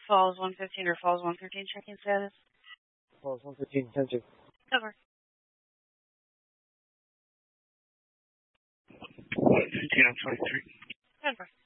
Falls 115 or Falls 113 checking status? Falls 115, 10-2. Cover. 15 on 23. Cover.